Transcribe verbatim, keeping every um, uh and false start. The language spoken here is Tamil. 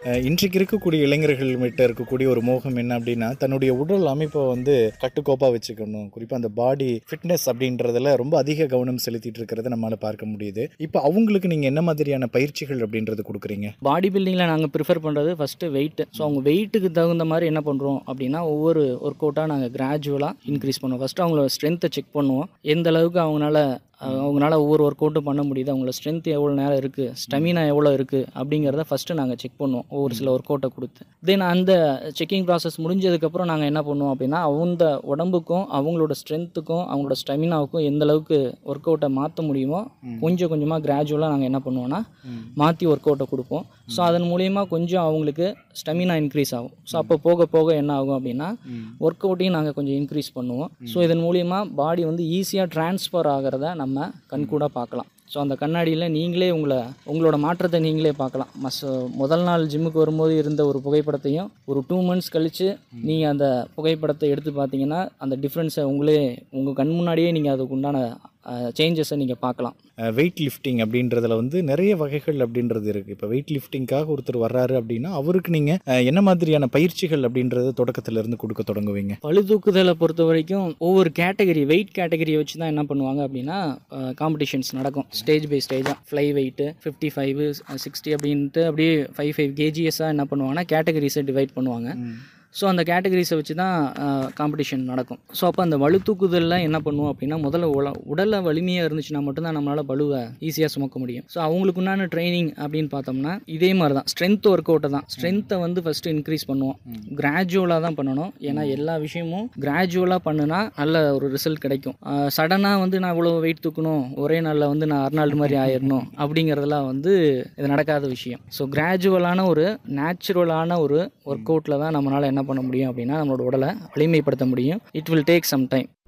இன்றைக்கு இருக்கக்கூடிய இளைஞர்கள்கிட்ட இருக்கக்கூடிய ஒரு மோகம் என்ன அப்படின்னா, தன்னுடைய உடல் அமைப்பை வந்து கட்டுக்கோப்பாக வச்சுக்கணும். குறிப்பாக அந்த பாடி ஃபிட்னஸ் அப்படின்றதுல ரொம்ப அதிக கவனம் செலுத்திட்டு இருக்கிறத நம்மளால் பார்க்க முடியுது. இப்போ அவங்களுக்கு நீங்கள் என்ன மாதிரியான பயிற்சிகள் அப்படின்றது கொடுக்குறீங்க? பாடி பில்டிங்கில் நாங்கள் ப்ரிஃபர் பண்ணுறது ஃபஸ்ட்டு வெயிட்டு. ஸோ அவங்க வெயிட்டுக்கு தகுந்த மாதிரி என்ன பண்ணுறோம் அப்படின்னா, ஒவ்வொரு ஒர்க் அவுட்டாக நாங்கள் கிராஜுவலாக இன்க்ரீஸ் பண்ணுவோம். ஃபஸ்ட்டு அவங்களோட ஸ்ட்ரென்த்தை செக் பண்ணுவோம். எந்த அளவுக்கு அவங்களால அவங்களால ஒவ்வொரு ஒர்க் அவுட்டும் பண்ண முடியுது, அவங்களோட ஸ்ட்ரென்த் எவ்வளோ நேரம் இருக்குது, ஸ்டெமினா எவ்வளோ இருக்குது அப்படிங்கிறத ஃபஸ்ட்டு நாங்கள் செக் பண்ணுவோம் ஒவ்வொரு சில ஒர்க் அவுட்டை கொடுத்து. தென் அந்த செக்கிங் ப்ராசஸ் முடிஞ்சதுக்கப்புறம் நாங்கள் என்ன பண்ணுவோம் அப்படின்னா, அவங்க உடம்புக்கும் அவங்களோட ஸ்ட்ரென்த்துக்கும் அவங்களோட ஸ்டெமினாவுக்கும் எந்த அளவுக்கு ஒர்க் அவுட்டை மாற்ற முடியுமோ கொஞ்சம் கொஞ்சமாக கிராஜுவலாக நாங்கள் என்ன பண்ணுவோம்னா மாற்றி ஒர்க் அவுட்டை கொடுப்போம். ஸோ அதன் மூலிமா கொஞ்சம் அவங்களுக்கு ஸ்டெமினா இன்க்ரீஸ் ஆகும். ஸோ அப்போ போக போக என்ன ஆகும் அப்படின்னா ஒர்க் அவுட்டையும் நாங்கள் கொஞ்சம் இன்க்ரீஸ் பண்ணுவோம். ஸோ இதன் மூலிமா பாடி வந்து ஈஸியாக ட்ரான்ஸ்ஃபர் ஆகிறத நம்ம கண்கூட பார்க்கலாம். ஸோ அந்த கண்ணாடியில் நீங்களே உங்களை உங்களோட மாற்றத்தை நீங்களே பார்க்கலாம். மஸ் முதல் நாள் ஜிம்முக்கு வரும்போது இருந்த ஒரு புகைப்படத்தையும் ஒரு டூ மந்த்ஸ் கழித்து நீங்கள் அந்த புகைப்படத்தை எடுத்து பார்த்தீங்கன்னா அந்த டிஃப்ரென்ஸை உங்களே உங்கள் கண் முன்னாடியே நீங்கள் அதுக்கு உண்டான சேஞ்சஸை நீங்கள் பார்க்கலாம். வெயிட் லிஃப்டிங் அப்படின்றதுல வந்து நிறைய வகைகள் அப்படின்றது இருக்குது. இப்போ வெயிட் லிஃப்டிங்காக ஒருத்தர் வர்றாரு அப்படின்னா அவருக்கு நீங்கள் என்ன மாதிரியான பயிற்சிகள் அப்படின்றது தொடக்கத்திலேருந்து கொடுக்க தொடங்குவீங்க? பளுதூக்குதலை பொறுத்த வரைக்கும் ஒவ்வொரு கேட்டகரி வெயிட் கேட்டகரியை வச்சு தான் என்ன பண்ணுவாங்க அப்படின்னா காம்படிஷன்ஸ் நடக்கும். Stage by ஸ்டேஜாக fly weight fifty five sixty அப்படின்ட்டு அப்படியே ஃபைவ் ஃபைவ் கேஜிஎஸ்ஸாக என்ன பண்ணுவாங்கன்னா கேட்டகரிஸை டிவைட் பண்ணுவாங்க. ஸோ அந்த கேட்டகரிஸை வச்சு தான் காம்படிஷன் நடக்கும். ஸோ அப்போ அந்த வலு தூக்குதலில் என்ன பண்ணுவோம் அப்படின்னா, முதல்ல உல உடலை வலிமையாக இருந்துச்சுன்னா மட்டும்தான் நம்மளால் பளுவை ஈஸியாக சுமக்க முடியும். ஸோ அவங்களுக்கு உண்டான ட்ரைனிங் அப்படின்னு பார்த்தோம்னா இதே மாதிரி தான் ஸ்ட்ரென்த் ஒர்க் அவுட்டை தான். ஸ்ட்ரென்த்தை வந்து ஃபஸ்ட்டு இன்க்ரீஸ் பண்ணுவோம். கிராஜுவலாக தான் பண்ணணும். ஏன்னா எல்லா விஷயமும் கிராஜுவலாக பண்ணுனா நல்ல ஒரு ரிசல்ட் கிடைக்கும். சடனாக வந்து நான் இவ்வளோ வெயிட் தூக்கணும், ஒரே நாளில் வந்து நான் அர்னால்டு மாதிரி ஆயிடணும் அப்படிங்கிறதுலாம் வந்து இது நடக்காத விஷயம். ஸோ கிராஜுவலான ஒரு நேச்சுரலான ஒரு ஒர்க் அவுட்டில் தான் நம்மளால் என்ன பண்ண முடியும் அப்படின்னா நம்மளோட உடலை வலிமைப்படுத்த முடியும். It will take some time.